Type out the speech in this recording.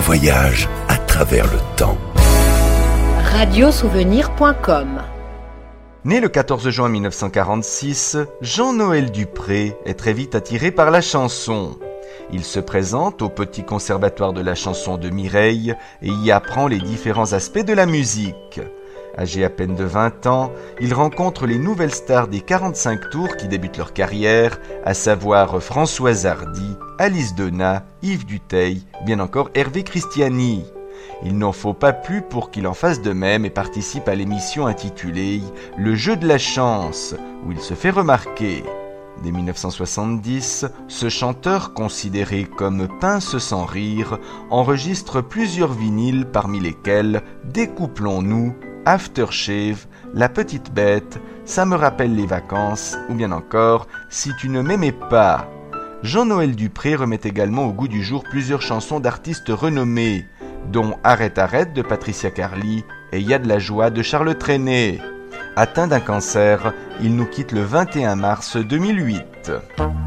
voyage à travers le temps. Radiosouvenir.com. Né le 14 juin 1946, Jean-Noël Dupré est très vite attiré par la chanson. Il se présente au Petit Conservatoire de la chanson de Mireille et y apprend les différents aspects de la musique. Âgé à peine de 20 ans, il rencontre les nouvelles stars des 45 tours qui débutent leur carrière, à savoir Françoise Hardy, Alice Donat, Yves Duteil, bien encore Hervé Christiani. Il n'en faut pas plus pour qu'il en fasse de même et participe à l'émission intitulée « Le jeu de la chance » où il se fait remarquer. Dès 1970, ce chanteur, considéré comme pince sans rire, enregistre plusieurs vinyles parmi lesquels « Découplons-nous », Aftershave, La Petite Bête, Ça me rappelle les vacances ou bien encore Si tu ne m'aimais pas. Jean-Noël Dupré remet également au goût du jour plusieurs chansons d'artistes renommés, dont Arrête Arrête de Patricia Carly et Y a de la joie de Charles Trenet. Atteint d'un cancer, il nous quitte le 21 mars 2008.